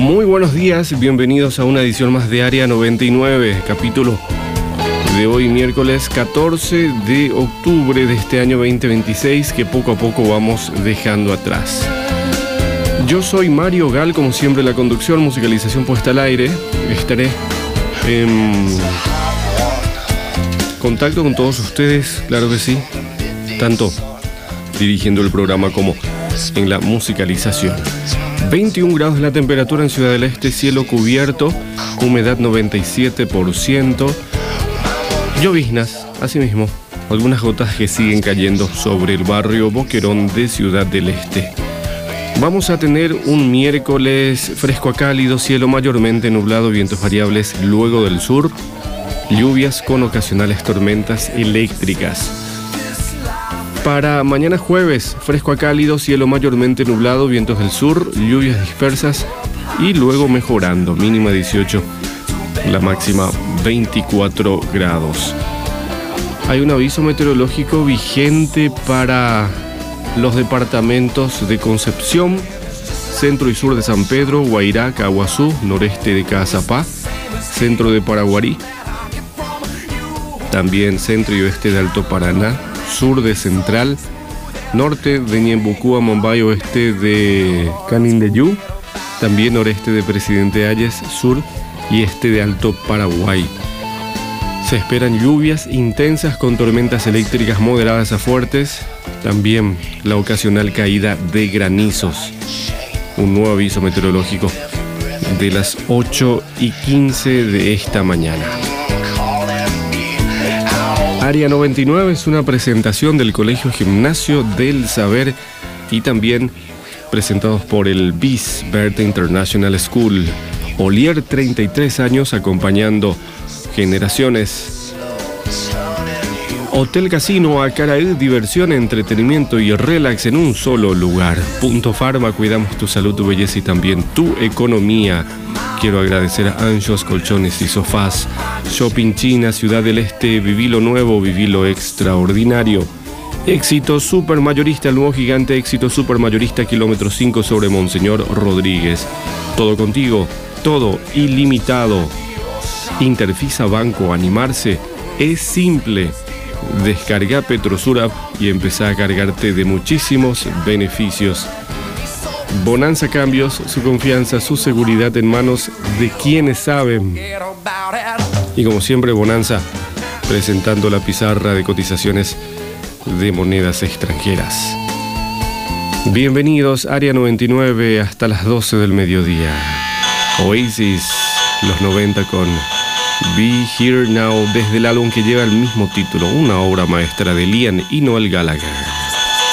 Muy buenos días, bienvenidos a una edición más de Área 99, capítulo de hoy, miércoles 14 de octubre de este año 2026, que poco a poco vamos dejando atrás. Yo soy Mario Gal, como siempre la conducción, musicalización puesta al aire. Estaré en contacto con todos ustedes, claro que sí, tanto dirigiendo el programa como en la musicalización. 21 grados la temperatura en Ciudad del Este, cielo cubierto, humedad 97%, lloviznas, asimismo, algunas gotas que siguen cayendo sobre el barrio Boquerón de Ciudad del Este. Vamos a tener un miércoles fresco a cálido, cielo mayormente nublado, vientos variables luego del sur, lluvias con ocasionales tormentas eléctricas. Para mañana jueves, fresco a cálido, cielo mayormente nublado, vientos del sur, lluvias dispersas y luego mejorando, mínima 18, la máxima 24 grados. Hay un aviso meteorológico vigente para los departamentos de Concepción, centro y sur de San Pedro, Guairá, Caguazú, noreste de Caazapá, centro de Paraguarí, también centro y oeste de Alto Paraná, sur de Central, norte de Ñembucúa, Mombay, oeste de Canindeyú, también noreste de Presidente Hayes, sur y este de Alto Paraguay. Se esperan lluvias intensas con tormentas eléctricas moderadas a fuertes, también la ocasional caída de granizos. Un nuevo aviso meteorológico de las 8:15 de esta mañana. Área 99 es una presentación del Colegio Gimnasio del Saber y también presentados por el BIS, Bertha International School. Olier, 33 años, acompañando generaciones. Hotel Casino Acaraí, diversión, entretenimiento y relax en un solo lugar. Punto Pharma, cuidamos tu salud, tu belleza y también tu economía. Quiero agradecer a Anjos Colchones y Sofás, Shopping China, Ciudad del Este, viví lo nuevo, viví lo extraordinario. Éxito Supermayorista, el nuevo gigante Éxito Supermayorista, kilómetro 5 sobre Monseñor Rodríguez. Todo contigo, todo ilimitado. Interfisa Banco, animarse es simple. Descarga Petrosur App y empezá a cargarte de muchísimos beneficios. Bonanza Cambios, su confianza, su seguridad en manos de quienes saben. Y como siempre, Bonanza presentando la pizarra de cotizaciones de monedas extranjeras. Bienvenidos, Área 99, hasta las 12 del mediodía. Oasis, los 90 con Be Here Now, desde el álbum que lleva el mismo título, una obra maestra de Liam y Noel Gallagher.